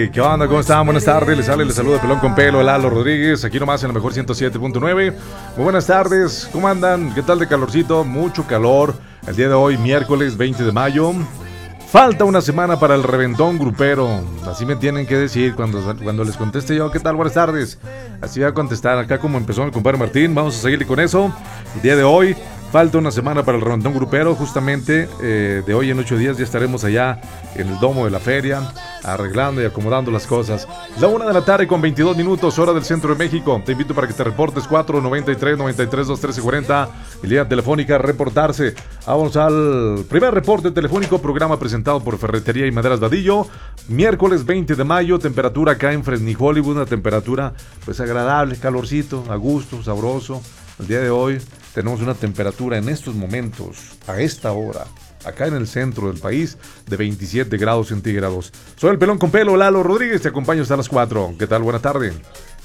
¿Qué onda? ¿Cómo están? Buenas tardes, les saluda Pelón con Pelo, Lalo Rodríguez, aquí nomás en la mejor 107.9. Muy buenas tardes, ¿cómo andan? ¿Qué tal de calorcito? Mucho calor el día de hoy, miércoles 20 de mayo. Falta una semana para el reventón grupero. Así me tienen que decir cuando les conteste yo, ¿qué tal? Buenas tardes. Así voy a contestar acá como empezó el compadre Martín. Vamos a seguirle con eso. El día de hoy falta una semana para el reventón grupero. Justamente de hoy en 8 días ya estaremos allá en el domo de la feria, arreglando y acomodando las cosas. La 1 de la tarde con 22 minutos, hora del centro de México. Te invito para que te reportes 493-93-213-40 y línea telefónica reportarse. Vamos al primer reporte telefónico, programa presentado por Ferretería y Maderas Vadillo. Miércoles 20 de mayo, temperatura acá en Fresnillo, Hollywood, una temperatura pues agradable, calorcito, a gusto, sabroso. El día de hoy tenemos una temperatura en estos momentos, a esta hora, acá en el centro del país, de 27 grados centígrados. Soy el Pelón con Pelo, Lalo Rodríguez, te acompaño hasta las 4. ¿Qué tal? Buena tarde.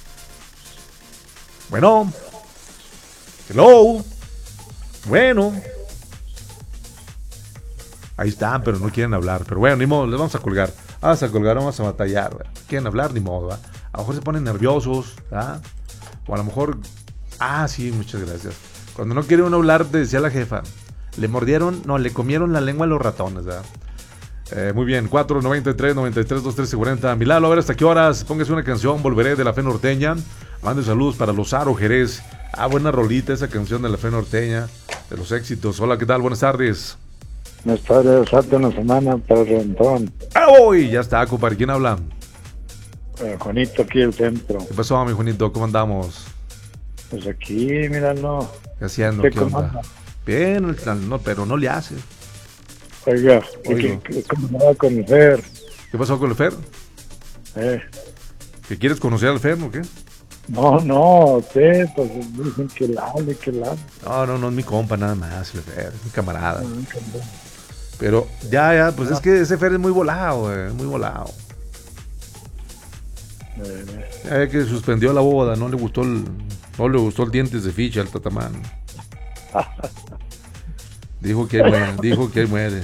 Bueno. Hello. Bueno. Ahí están, pero no quieren hablar. Pero bueno, ni modo, les vamos a colgar. Vamos a batallar. ¿Verdad? Quieren hablar, ni modo. ¿Verdad? A lo mejor se ponen nerviosos. ¿Verdad? O a lo mejor... sí, muchas gracias. Cuando no quiere uno hablar, te decía la jefa, le comieron la lengua a los ratones, ¿verdad? Muy bien, 493-93-213-40. Milalo, a ver hasta qué horas. Póngase una canción, Volveré, de la Fe Norteña. Mande saludos para Lozaro Jerez. Buena rolita esa canción de la Fe Norteña, de los éxitos. Hola, ¿qué tal? Buenas tardes. Buenas tardes, falta una semana para el reventón. ¡Uy! Ya está, compadre. ¿Quién habla? Juanito, aquí el centro. ¿Qué pasó, mi Juanito? ¿Cómo andamos? Pues aquí, míralo. ¿Qué haciendo? ¿Qué onda? Bien, no, pero no le hace. Oiga, ¿cómo va con el Fer? ¿Qué pasó con el Fer? ¿Que quieres conocer al Fer o qué? No, pues dicen que la hable. No, es mi compa nada más, el Fer, es mi camarada. Pero ya, pues es que ese Fer es muy volado, muy volado. Ya que suspendió la boda, no le gustó el dientes de ficha al tatamán. Dijo que él muere.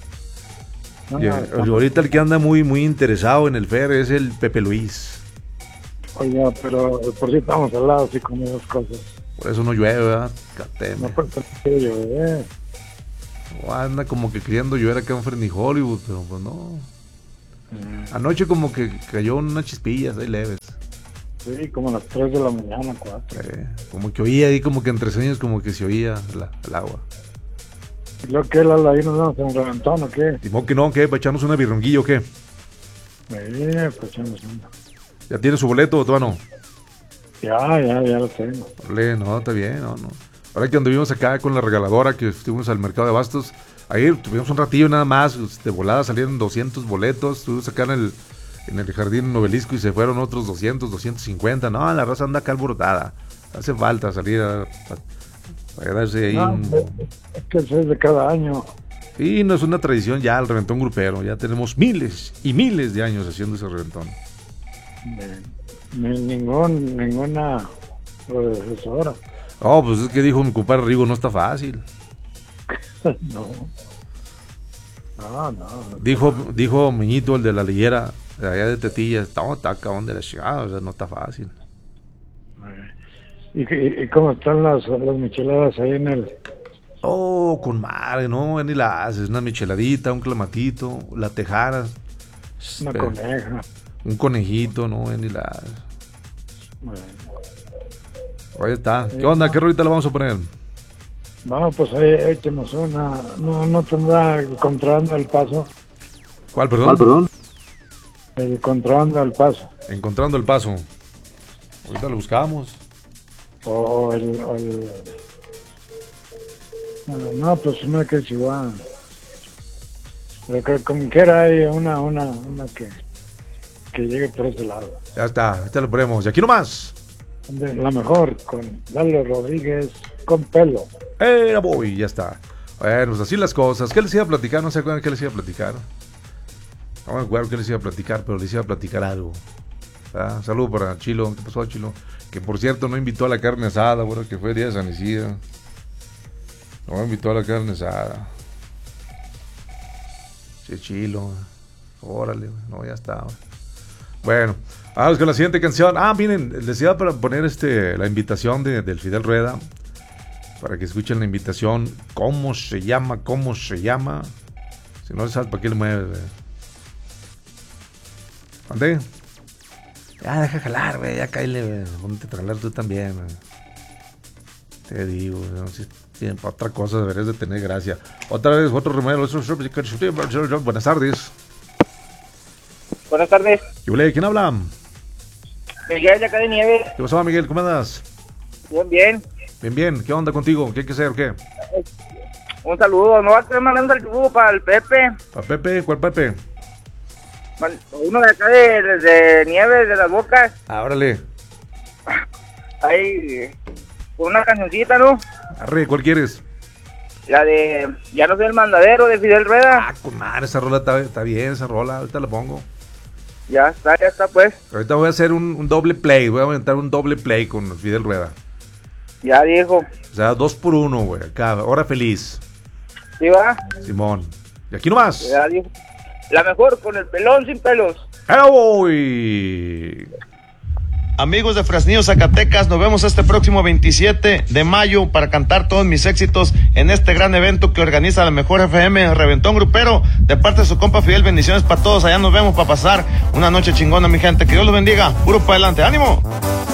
Ahorita el que anda muy interesado en el Fer es el Pepe Luis. Oiga, pero por si estamos al lado, así como dos cosas. Por eso no llueve, ¿verdad? No puede llover. Anda como que queriendo llover acá en Fresnillo, Hollywood, pero pues no. Anoche como que cayó unas chispillas ahí leves. Sí, como a las 3 de la mañana, 4. Como que oía ahí, como que entre sueños como que se oía el agua. ¿Y lo que Lalo, ahí nos vamos a un reventón o qué? Timón que no, ¿qué? ¿Para echarnos una birronguilla o qué? Pues echamos una. ¿Ya tiene su boleto o todavía no? Ya lo tengo. No, está bien, no. Ahora que anduvimos acá con la regaladora, que estuvimos al mercado de abastos, ahí tuvimos un ratillo nada más, de volada salieron 200 boletos, estuvimos acá en el Jardín Novelisco y se fueron otros 200, 250. No, la raza anda acá alborotada. Hace falta salir a darse ahí. Es que eso es de cada año. Sí, no es una tradición ya el reventón grupero. Ya tenemos miles y miles de años haciendo ese reventón. Ninguna profesora. Pues es que dijo mi compadre Rigo, no está fácil. No. Dijo Meñito, el de la liguera, de allá de Tetilla, está acabón de la chingada, o sea, no está fácil. ¿Y cómo están las micheladas ahí en el...? Con madre, no, ni la haces, una micheladita, un clamatito, la tejara. Una coneja. Un conejito, no, ni la haces. Ahí está. ¿Qué onda? ¿Qué rolita le vamos a poner? No, pues ahí échemos una. No tendrá el Contrabando al Paso. ¿Cuál, perdón? El Contrabando al Paso. Encontrando el Paso. Ahorita lo buscamos. O el... No, pues una que es igual. Pero que como quiera hay una que llegue por ese lado. Ya está, ahorita lo ponemos. Y aquí nomás. La mejor, con Lalo Rodríguez, con Pelo. Voy, ya está. Bueno, pues así las cosas. ¿Qué les iba a platicar? No se acuerdan qué les iba a platicar. No me acuerdo qué les iba a platicar, pero les iba a platicar algo. Saludos para Chilo. ¿Qué pasó, Chilo? Que por cierto no invitó a la carne asada, bueno, que fue el día de San Isidro. No me invitó a la carne asada. Che, Chilo. Órale, no, ya está. Bueno, vamos con la siguiente canción. Miren, les iba a poner la invitación del Fidel Rueda. Para que escuchen la invitación. ¿Cómo se llama? Si no sabes para qué le mueves, ¿Dónde? Ya, deja jalar, güey. Ya cállale, güey. Ponte a jalar tú también, güey. Te digo, no sé. Para otra cosa deberías de tener gracia. Otra vez, otro remedio. Buenas tardes. Buenas tardes. ¿Quién habla? Miguel de acá de Nieves. ¿Qué pasó, Miguel? ¿Cómo andas? Bien. Bien. ¿Qué onda contigo? ¿Qué hay que hacer o qué? Un saludo. No va a estar mandando el saludo para el Pepe. ¿Para Pepe? ¿Cuál Pepe? Uno de acá de Nieves, de las Bocas. Órale. Ahí, con una cancioncita, ¿no? Arre, ¿cuál quieres? La de Ya no soy el mandadero, de Fidel Rueda. Con madre, esa rola está bien, esa rola. Ahorita la pongo. Ya está, pues. Ahorita voy a hacer un doble play. Voy a aventar un doble play con Fidel Rueda. Ya dijo. O sea, 2 por 1, güey. Acá, hora feliz. ¿Sí va? Simón. Y aquí nomás. Ya dijo. La mejor, con el pelón sin pelos. ¡Uy! Amigos de Fresnillo, Zacatecas, nos vemos este próximo 27 de mayo para cantar todos mis éxitos en este gran evento que organiza la Mejor FM, Reventón Grupero, de parte de su compa Fidel. Bendiciones para todos, allá nos vemos para pasar una noche chingona, mi gente, que Dios los bendiga, puro para adelante, ánimo.